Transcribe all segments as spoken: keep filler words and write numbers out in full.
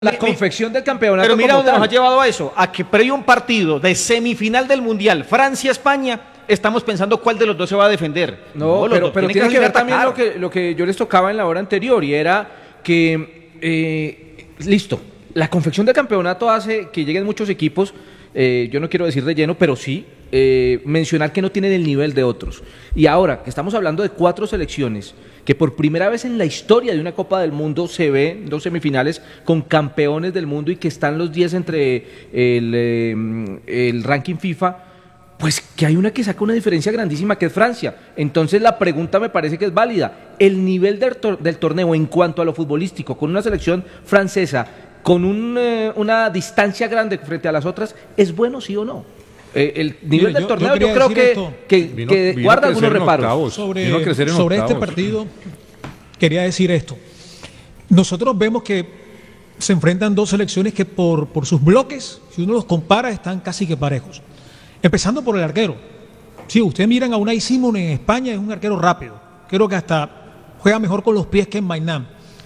La confección del campeonato. Pero mira como dónde tal. nos ha llevado a eso, a que previo a un partido de semifinal del Mundial, Francia-España, estamos pensando cuál de los dos se va a defender. No, los pero, dos pero tienen tiene que salir a ver también lo atacar. que, lo que yo les tocaba en la hora anterior, y era que, eh, listo, la confección del campeonato hace que lleguen muchos equipos, eh, yo no quiero decir de lleno, pero sí eh, mencionar que no tienen el nivel de otros. Y ahora que estamos hablando de cuatro selecciones, que por primera vez en la historia de una Copa del Mundo se ve dos semifinales con campeones del mundo y que están los diez entre el, eh, el ranking FIFA, pues que hay una que saca una diferencia grandísima, que es Francia. Entonces la pregunta me parece que es válida. El nivel del, tor del torneo en cuanto a lo futbolístico, con una selección francesa, con un, eh, una distancia grande frente a las otras, ¿es bueno sí o no? Eh, el nivel Mire, del yo- torneo yo yo, quería creo decir que, esto. que, Vino- que vino guarda a algunos crecer en reparos. octavos. Sobre, Vino a crecer en sobre este octavos. partido, quería decir esto. Nosotros vemos que se enfrentan dos selecciones que por, por sus bloques, si uno los compara, están casi que parejos. Empezando por el arquero. Si ustedes miran a Unai Simón en España, es un arquero rápido. Creo que hasta juega mejor con los pies que en Maynard.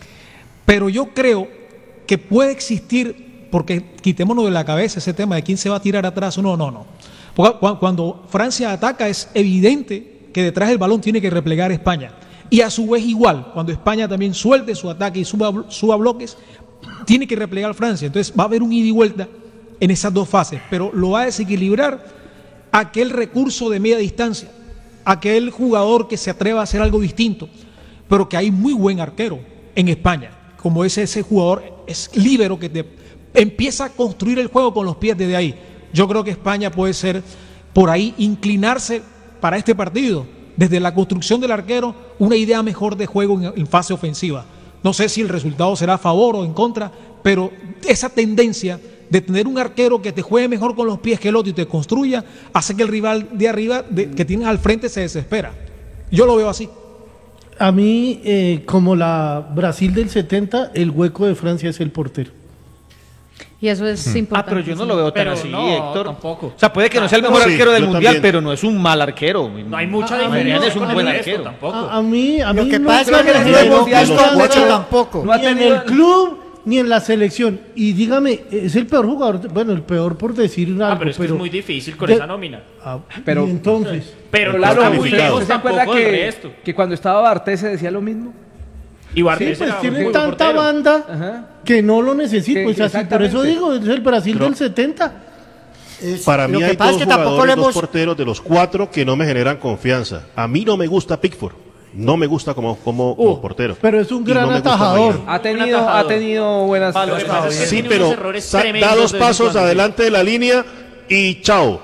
Pero yo creo que puede existir, porque quitémonos de la cabeza ese tema de quién se va a tirar atrás. No, no, no. Porque cu- cuando Francia ataca es evidente que detrás del balón tiene que replegar España. Y a su vez igual, cuando España también suelte su ataque y suba, suba bloques, tiene que replegar Francia. Entonces va a haber un ida y vuelta en esas dos fases, pero lo va a desequilibrar aquel recurso de media distancia, aquel jugador que se atreva a hacer algo distinto, pero que hay muy buen arquero en España, como ese, ese jugador es líbero que te empieza a construir el juego con los pies desde ahí. Yo creo que España puede ser por ahí inclinarse para este partido, desde la construcción del arquero, una idea mejor de juego en, en fase ofensiva. No sé si el resultado será a favor o en contra, pero esa tendencia de tener un arquero que te juegue mejor con los pies que el otro y te construya, hace que el rival de arriba de, que tienes al frente se desespera. Yo lo veo así. A mí, eh, como la Brasil del setenta, el hueco de Francia es el portero. Y eso es Ah, importante. pero yo no lo veo tan Pero así, no, Héctor. tampoco. O sea, puede que no sea el mejor Sí, arquero del yo Mundial, también. pero no es un mal arquero. No hay mucha Ah, ah, diferencia. no, es un con buen el resto, arquero. tampoco. A, a mí, a Lo mí que no pasa es que me en el hemos hemos visto visto a mucho Nacho, tampoco. No ha ni en tenido- el club ni en la selección. Y dígame, es el peor jugador, bueno, el peor por decir algo, Ah, pero es que es muy difícil con de- esa nómina. Ah, Pero- y entonces, Pero Pero no está Lalo, muy ¿usted, lejos usted se acuerda tampoco del que, resto. que cuando estaba Bartés se decía lo mismo? Y Bartés sí, pues era tiene muy buen tanta portero. banda Ajá. que no lo necesita. Que- Pues que así, por eso exactamente. digo, es el Brasil Creo- del setenta. Es- Para lo mí que hay pasa dos es que tampoco le jugadores, dos hemos... porteros de los cuatro que no me generan confianza. A mí no me gusta Pickford. No me gusta como, como, como portero. Pero es un Y gran no me gusta atajador. Mañana. Ha tenido, ha atajador. tenido buenas... Palo, lo que pasa es que Sí, tiene pero unos errores sa- da tremendos dos de vez en pasos cuando. adelante de la línea y chao.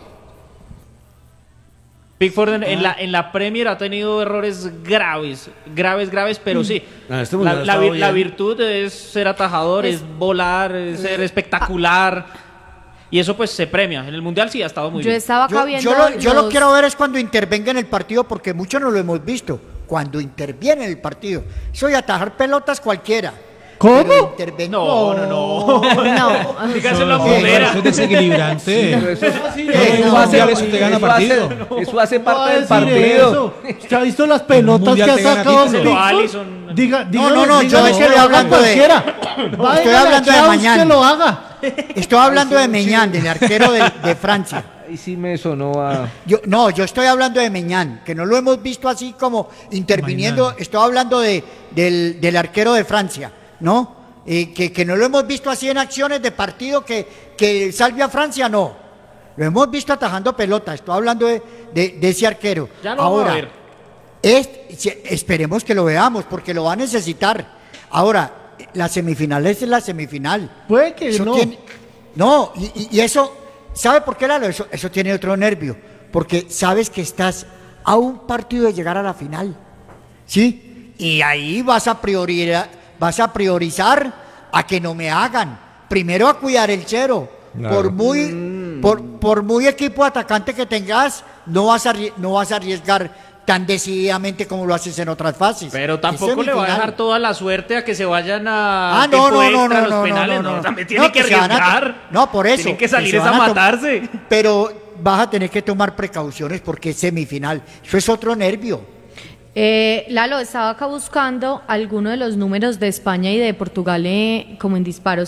Pickford en, en la, en la Premier ha tenido errores graves, graves, graves, pero sí. Ah, este la, mundial ha la estado vir- la bien. virtud es ser atajador, es, volar, es ser espectacular. Y eso pues se premia. En el Mundial sí ha estado muy Yo bien. estaba acá Yo, viendo yo lo, yo lo los- quiero ver es cuando intervenga en el partido, porque muchos no lo hemos visto. Cuando interviene en el partido. Soy atajar pelotas cualquiera. ¿Cómo? Pero interven- No, no, no. No. Dígase la No, primera. eso es desequilibrante. Pero eso, Sí, eso no, hace, mundial eso te gana eso partido. hace- eso hace No va a parte del decir partido. eso. ¿Usted ha visto las pelotas Mundial que ha te gana sacado título. Pickford? Alisson. Diga, No, no, no, yo dígale es que que estoy lo haga hablando de- cualquiera. Estoy Váyale hablando a de Klaus mañana. que lo haga. Estoy hablando de Meñán, del arquero de, de Francia. Y sí me sonó a... Yo, no, yo estoy hablando de Meñán, que no lo hemos visto así como interviniendo. Mañán. Estoy hablando de, del, del arquero de Francia, ¿no? Eh, que, que no lo hemos visto así en acciones de partido que, que salve a Francia, no. Lo hemos visto atajando pelota. Estoy hablando de, de, de ese arquero. Ya lo vamos Ahora, a ver. es- se- esperemos que lo veamos, porque lo va a necesitar. Ahora, la semifinal es la semifinal. Puede que Eso no. tiene- no, y, y- y eso, ¿sabe por qué, Lalo? Eso, eso tiene otro nervio, porque sabes que estás a un partido de llegar a la final, ¿sí? Y ahí vas a priorizar, vas a priorizar a que no me hagan. Primero a cuidar el cero. Claro. Por muy, por, por muy equipo atacante que tengas, no vas a, arrie- no vas a arriesgar tan decididamente como lo haces en otras fases. Pero tampoco Es le va a semifinal. dejar toda la suerte a que se vayan a Ah, no, no, tiempo no, extra, no, los no, penales, no, no, no. también tiene No, que que se van a to- arriesgar. no, por eso, Tienen que que salir se es a van a to- matarse. Pero vas a tener que tomar precauciones porque es semifinal. Eso es otro nervio. Eh, Lalo, estaba acá buscando algunos de los números de España y de Portugal eh, como en disparos